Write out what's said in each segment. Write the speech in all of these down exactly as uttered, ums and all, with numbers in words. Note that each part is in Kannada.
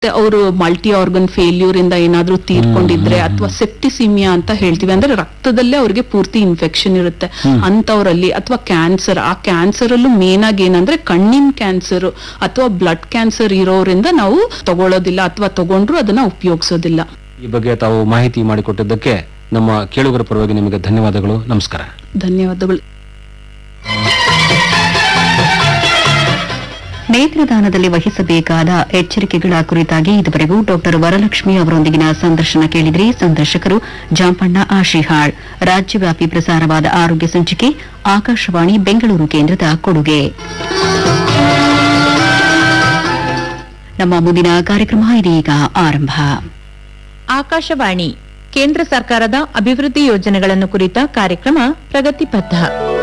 ಅವರು ಮಲ್ಟಿ ಆರ್ಗನ್ ಫೇಲ್ಯೂರ್ ಇಂದ ಏನಾದ್ರೂ ತೀರ್ಕೊಂಡಿದ್ರೆ ಅಥವಾ ಸೆಪ್ಟಿಸಿಮಿಯಾ ಅಂತ ಹೇಳ್ತೀವಿ, ಅಂದ್ರೆ ರಕ್ತದಲ್ಲೇ ಅವ್ರಿಗೆ ಪೂರ್ತಿ ಇನ್ಫೆಕ್ಷನ್ ಇರುತ್ತೆ ಅಂತವ್ರಲ್ಲಿ, ಅಥವಾ ಕ್ಯಾನ್ಸರ್, ಆ ಕ್ಯಾನ್ಸರ್ ಅಲ್ಲೂ ಮೇನ್ ಆಗಿ ಏನಂದ್ರೆ ಕಣ್ಣಿನ ಕ್ಯಾನ್ಸರ್ ಅಥವಾ ಬ್ಲಡ್ ಕ್ಯಾನ್ಸರ್ ಇರೋದ್ರಿಂದ ನಾವು ತಗೊಳ್ಳೋದಿಲ್ಲ ಅಥವಾ ತಗೊಂಡ್ರು ಅದನ್ನ ಉಪಯೋಗಿಸೋದಿಲ್ಲ. ಈ ಬಗ್ಗೆ ತಾವು ಮಾಹಿತಿ ಮಾಡಿಕೊಟ್ಟಿದ್ದಕ್ಕೆ ನಮ್ಮ ಕೇಳುಗರ ಪರವಾಗಿ ನಿಮಗೆ ಧನ್ಯವಾದಗಳು. ನಮಸ್ಕಾರ. ಧನ್ಯವಾದಗಳು. ನೇತ್ರದಾನದಲ್ಲಿ ವಹಿಸಬೇಕಾದ ಎಚ್ಚರಿಕೆಗಳ ಕುರಿತಾಗಿ ಇದುವರೆಗೂ ಡಾಕ್ಟರ್ ವರಲಕ್ಷ್ಮಿ ಅವರೊಂದಿಗಿನ ಸಂದರ್ಶನ ಕೇಳಿದ್ರಿ. ಸಂದರ್ಶಕರು ಜಾಂಪಣ್ಣ ಆಶಿಹಾಳ್. ರಾಜ್ಯವ್ಯಾಪಿ ಪ್ರಸಾರವಾದ ಆರೋಗ್ಯ ಸಂಚಿಕೆ ಆಕಾಶವಾಣಿ ಬೆಂಗಳೂರು ಕೇಂದ್ರದ ಕೊಡುಗೆ. ನಮ್ಮ ಮುಂದಿನ ಕಾರ್ಯಕ್ರಮ ಇದೀಗ ಆರಂಭ. ಆಕಾಶವಾಣಿ ಕೇಂದ್ರ ಸರ್ಕಾರದ ಅಭಿವೃದ್ಧಿ ಯೋಜನೆಗಳನ್ನು ಕುರಿತ ಕಾರ್ಯಕ್ರಮ ಪ್ರಗತಿಪಥ.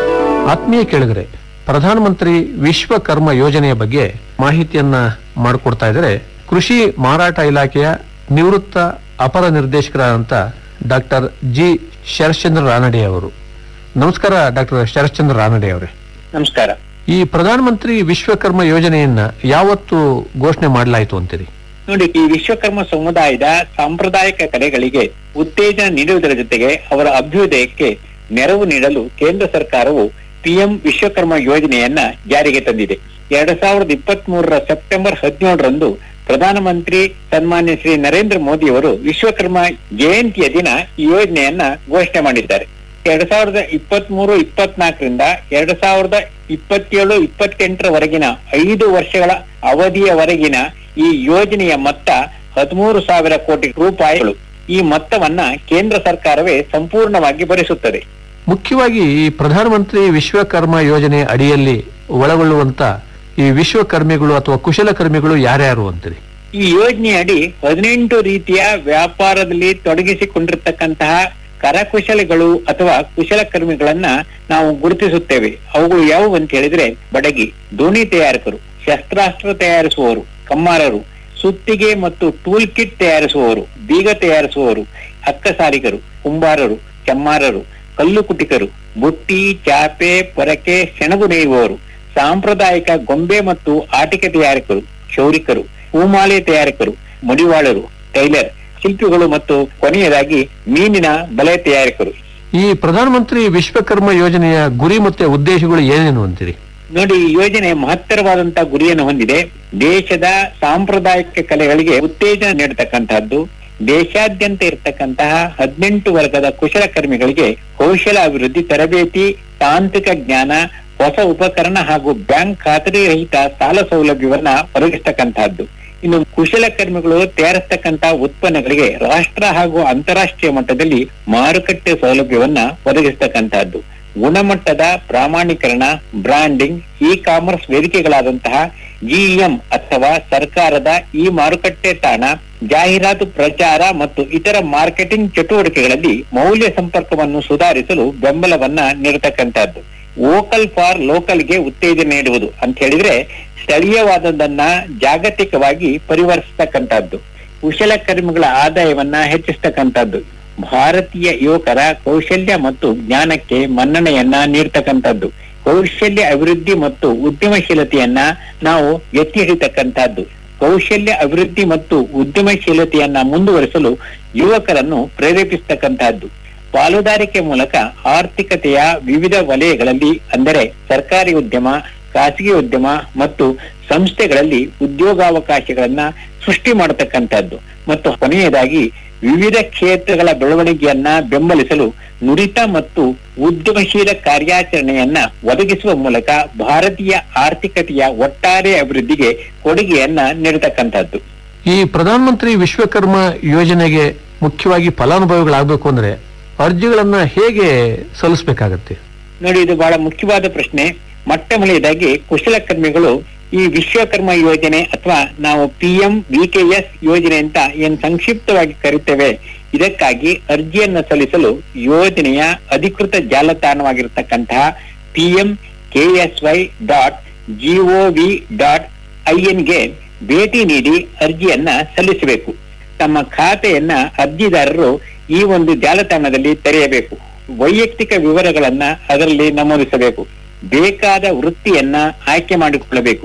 ಆತ್ಮೀಯ ಕೇಳಿದರೆ, ಪ್ರಧಾನಮಂತ್ರಿ ವಿಶ್ವಕರ್ಮ ಯೋಜನೆಯ ಬಗ್ಗೆ ಮಾಹಿತಿಯನ್ನ ಮಾಡಿಕೊಡ್ತಾ ಇದ್ದಾರೆ ಕೃಷಿ ಮಾರಾಟ ಇಲಾಖೆಯ ನಿವೃತ್ತ ಅಪರ ನಿರ್ದೇಶಕರಾದಂತ ಡಾಕ್ಟರ್ ಜಿ ಶರಶ್ಚಂದ್ರ ರಾನಡೆ ಅವರು. ನಮಸ್ಕಾರ ಡಾಕ್ಟರ್ ಶರಶ್ಚಂದ್ರ ರಾನಡೆ ಅವರೇ. ನಮಸ್ಕಾರ. ಈ ಪ್ರಧಾನಮಂತ್ರಿ ವಿಶ್ವಕರ್ಮ ಯೋಜನೆಯನ್ನ ಯಾವತ್ತು ಘೋಷಣೆ ಮಾಡಲಾಯಿತು ಅಂತೀರಿ? ನೋಡಿ, ಈ ವಿಶ್ವಕರ್ಮ ಸಮುದಾಯದ ಸಾಂಪ್ರದಾಯಿಕ ಕಲೆಗಳಿಗೆ ಉತ್ತೇಜನ ನೀಡುವುದರ ಜೊತೆಗೆ ಅವರ ಅಭ್ಯುದಯಕ್ಕೆ ನೆರವು ನೀಡಲು ಕೇಂದ್ರ ಸರ್ಕಾರವು ಪಿಎಂ ವಿಶ್ವಕರ್ಮ ಯೋಜನೆಯನ್ನ ಜಾರಿಗೆ ತಂದಿದೆ. ಎರಡ್ ಸಾವಿರದ ಇಪ್ಪತ್ತ್ ಮೂರರ ಸೆಪ್ಟೆಂಬರ್ ಹದಿನೇಳರಂದು ಪ್ರಧಾನಮಂತ್ರಿ ಸನ್ಮಾನ್ಯ ಶ್ರೀ ನರೇಂದ್ರ ಮೋದಿ ಅವರು ವಿಶ್ವಕರ್ಮ ಜಯಂತಿಯ ದಿನ ಈ ಯೋಜನೆಯನ್ನ ಘೋಷಣೆ ಮಾಡಿದ್ದಾರೆ. ಎರಡ್ ಸಾವಿರದ ಇಪ್ಪತ್ತ್ ಮೂರು ಇಪ್ಪತ್ನಾಲ್ಕರಿಂದ ಎರಡ್ ಸಾವಿರದ ಇಪ್ಪತ್ತೇಳು ಇಪ್ಪತ್ತೆಂಟರವರೆಗಿನ ಐದು ವರ್ಷಗಳ ಅವಧಿಯವರೆಗಿನ ಈ ಯೋಜನೆಯ ಮೊತ್ತ ಹದಿಮೂರು ಸಾವಿರ ಕೋಟಿ ರೂಪಾಯಿಗಳು. ಈ ಮೊತ್ತವನ್ನ ಕೇಂದ್ರ ಸರ್ಕಾರವೇ ಸಂಪೂರ್ಣವಾಗಿ ಭರಿಸುತ್ತದೆ. ಮುಖ್ಯವಾಗಿ ಈ ಪ್ರಧಾನಮಂತ್ರಿ ವಿಶ್ವಕರ್ಮ ಯೋಜನೆ ಅಡಿಯಲ್ಲಿ ಒಳಗೊಳ್ಳುವಂತ ಈ ವಿಶ್ವಕರ್ಮಿಗಳು ಅಥವಾ ಕುಶಲಕರ್ಮಿಗಳು ಯಾರ್ಯಾರು ಅಂತೀರಿ? ಈ ಯೋಜನೆಯಡಿ ಹದಿನೆಂಟು ರೀತಿಯ ವ್ಯಾಪಾರದಲ್ಲಿ ತೊಡಗಿಸಿಕೊಂಡಿರ್ತಕ್ಕಂತಹ ಕರಕುಶಲಿಗಳು ಅಥವಾ ಕುಶಲಕರ್ಮಿಗಳನ್ನ ನಾವು ಗುರುತಿಸುತ್ತೇವೆ. ಅವುಗಳು ಯಾವುವು ಅಂತ ಹೇಳಿದ್ರೆ, ಬಡಗಿ, ದೋಣಿ ತಯಾರಕರು, ಶಸ್ತ್ರಾಸ್ತ್ರ ತಯಾರಿಸುವವರು, ಕಮ್ಮಾರರು, ಸುತ್ತಿಗೆ ಮತ್ತು ಟೂಲ್ ಕಿಟ್ ತಯಾರಿಸುವವರು, ಬೀಗ ತಯಾರಿಸುವವರು, ಅಕ್ಕಸಾರಿಗರು, ಕುಂಬಾರರು, ಚಮ್ಮಾರರು, ಕಲ್ಲು ಕುಟಿಕರು, ಬುಟ್ಟಿ, ಚಾಪೆ, ಪೊರಕೆ, ಸೆಣಬು ನೇಯುವವರು, ಸಾಂಪ್ರದಾಯಿಕ ಗೊಂಬೆ ಮತ್ತು ಆಟಿಕೆ ತಯಾರಕರು, ಕ್ಷೌರಿಕರು, ಹೂಮಾಲೆ ತಯಾರಕರು, ಮುಡಿವಾಳರು, ಟೈಲರ್, ಶಿಲ್ಪಿಗಳು ಮತ್ತು ಕೊನೆಯದಾಗಿ ಮೀನಿನ ಬಲೆ ತಯಾರಕರು. ಈ ಪ್ರಧಾನಮಂತ್ರಿ ವಿಶ್ವಕರ್ಮ ಯೋಜನೆಯ ಗುರಿ ಮತ್ತೆ ಉದ್ದೇಶಗಳು ಏನೇನು ಅಂತೀರಿ? ನೋಡಿ, ಈ ಯೋಜನೆ ಮಹತ್ತರವಾದಂತಹ ಗುರಿಯನ್ನು ಹೊಂದಿದೆ. ದೇಶದ ಸಾಂಪ್ರದಾಯಿಕ ಕಲೆಗಳಿಗೆ ಉತ್ತೇಜನ ನೀಡತಕ್ಕಂತಹದ್ದು. ದೇಶಾದ್ಯಂತ ಇರತಕ್ಕಂತಹ ಹದಿನೆಂಟು ವರ್ಗದ ಕುಶಲಕರ್ಮಿಗಳಿಗೆ ಕೌಶಲ ಅಭಿವೃದ್ಧಿ ತರಬೇತಿ, ತಾಂತ್ರಿಕ ಜ್ಞಾನ, ಹೊಸ ಉಪಕರಣ ಹಾಗೂ ಬ್ಯಾಂಕ್ ಖಾತರಿ ರಹಿತ ಸಾಲ ಸೌಲಭ್ಯವನ್ನ ಒದಗಿಸ್ತಕ್ಕಂತಹದ್ದು. ಇನ್ನು ಕುಶಲಕರ್ಮಿಗಳು ತಯಾರಿಸ್ತಕ್ಕಂತಹ ಉತ್ಪನ್ನಗಳಿಗೆ ರಾಷ್ಟ್ರ ಹಾಗೂ ಅಂತಾರಾಷ್ಟ್ರೀಯ ಮಟ್ಟದಲ್ಲಿ ಮಾರುಕಟ್ಟೆ ಸೌಲಭ್ಯವನ್ನ ಒದಗಿಸ್ತಕ್ಕಂತಹದ್ದು. ಗುಣಮಟ್ಟದ ಪ್ರಾಮಾಣೀಕರಣ, ಬ್ರಾಂಡಿಂಗ್, ಇ ಕಾಮರ್ಸ್ ವೇದಿಕೆಗಳಾದಂತಹ ಜಿಇಎಂ ಅಥವಾ ಸರ್ಕಾರದ ಈ ಮಾರುಕಟ್ಟೆ ತಾಣ, ಜಾಹೀರಾತು ಪ್ರಚಾರ ಮತ್ತು ಇತರ ಮಾರ್ಕೆಟಿಂಗ್ ಚಟುವಟಿಕೆಗಳಲ್ಲಿ ಮೌಲ್ಯ ಸಂಪರ್ಕವನ್ನು ಸುಧಾರಿಸಲು ಬೆಂಬಲವನ್ನ ನೀಡತಕ್ಕಂತಹದ್ದು. ವೋಕಲ್ ಫಾರ್ ಲೋಕಲ್ಗೆ ಉತ್ತೇಜನ ನೀಡುವುದು ಅಂತ ಹೇಳಿದ್ರೆ ಸ್ಥಳೀಯವಾದದನ್ನ ಜಾಗತಿಕವಾಗಿ ಪರಿವರ್ತಿಸ್ತಕ್ಕಂಥದ್ದು. ಕುಶಲಕರ್ಮಿಗಳ ಆದಾಯವನ್ನ ಹೆಚ್ಚಿಸ್ತಕ್ಕಂಥದ್ದು. ಭಾರತೀಯ ಯುವಕರ ಕೌಶಲ್ಯ ಮತ್ತು ಜ್ಞಾನಕ್ಕೆ ಮನ್ನಣೆಯನ್ನ ನೀಡ್ತಕ್ಕಂಥದ್ದು. ಕೌಶಲ್ಯ ಅಭಿವೃದ್ಧಿ ಮತ್ತು ಉದ್ಯಮಶೀಲತೆಯನ್ನ ನಾವು ಎತ್ತಿ ಹಿಡಿತಕ್ಕಂಥದ್ದು. ಕೌಶಲ್ಯ ಅಭಿವೃದ್ಧಿ ಮತ್ತು ಉದ್ಯಮಶೀಲತೆಯನ್ನ ಮುಂದುವರಿಸಲು ಯುವಕರನ್ನು ಪ್ರೇರೇಪಿಸತಕ್ಕಂತಹದ್ದು. ಪಾಲುದಾರಿಕೆ ಮೂಲಕ ಆರ್ಥಿಕತೆಯ ವಿವಿಧ ವಲಯಗಳಲ್ಲಿ, ಅಂದರೆ ಸರ್ಕಾರಿ ಉದ್ಯಮ, ಖಾಸಗಿ ಉದ್ಯಮ ಮತ್ತು ಸಂಸ್ಥೆಗಳಲ್ಲಿ ಉದ್ಯೋಗಾವಕಾಶಗಳನ್ನ ಸೃಷ್ಟಿ ಮಾಡತಕ್ಕಂಥದ್ದು. ಮತ್ತು ಕೊನೆಯದಾಗಿ ವಿವಿಧ ಕ್ಷೇತ್ರಗಳ ಬೆಳವಣಿಗೆಯನ್ನ ಬೆಂಬಲಿಸಲು ನುರಿತ ಮತ್ತು ಉದ್ಯಮಶೀಲ ಕಾರ್ಯಾಚರಣೆಯನ್ನ ಒದಗಿಸುವ ಮೂಲಕ ಭಾರತೀಯ ಆರ್ಥಿಕತೆಯ ಒಟ್ಟಾರೆ ಅಭಿವೃದ್ಧಿಗೆ ಕೊಡುಗೆಯನ್ನ ನೀಡತಕ್ಕಂಥದ್ದು. ಈ ಪ್ರಧಾನಮಂತ್ರಿ ವಿಶ್ವಕರ್ಮ ಯೋಜನೆಗೆ ಮುಖ್ಯವಾಗಿ ಫಲಾನುಭವಿಗಳಾಗಬೇಕು ಅಂದ್ರೆ ಅರ್ಜಿಗಳನ್ನ ಹೇಗೆ ಸಲ್ಲಿಸಬೇಕಾಗತ್ತೆ? ನೋಡಿ, ಇದು ಬಹಳ ಮುಖ್ಯವಾದ ಪ್ರಶ್ನೆ. ಮೊಟ್ಟ ಮೊದಲನೇದಾಗಿ ಕುಶಲಕರ್ಮಿಗಳು ಈ ವಿಶ್ವಕರ್ಮ ಯೋಜನೆ ಅಥವಾ ನಾವು P M V K S ಯೋಜನೆ ಅಂತ ಏನ್ ಸಂಕ್ಷಿಪ್ತವಾಗಿ ಕರಿತೇವೆ, ಇದಕ್ಕಾಗಿ ಅರ್ಜಿಯನ್ನ ಸಲ್ಲಿಸಲು ಯೋಜನೆಯ ಅಧಿಕೃತ ಜಾಲತಾಣವಾಗಿರತಕ್ಕಂತಹ P M K S Y dot gov dot I N ಗೆ ಭೇಟಿ ನೀಡಿ ಅರ್ಜಿಯನ್ನ ಸಲ್ಲಿಸಬೇಕು. ತಮ್ಮ ಖಾತೆಯನ್ನ ಅರ್ಜಿದಾರರು ಈ ಒಂದು ಜಾಲತಾಣದಲ್ಲಿ ತೆರೆಯಬೇಕು. ವೈಯಕ್ತಿಕ ವಿವರಗಳನ್ನ ಅದರಲ್ಲಿ ನಮೂದಿಸಬೇಕು. ಬೇಕಾದ ವೃತ್ತಿಯನ್ನ ಆಯ್ಕೆ ಮಾಡಿಕೊಳ್ಳಬೇಕು.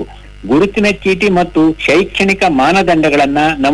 ಗುರುತಿನ ಚೀಟಿ ಮತ್ತು ಶೈಕ್ಷಣಿಕ ಮಾನದಂಡಗಳನ್ನ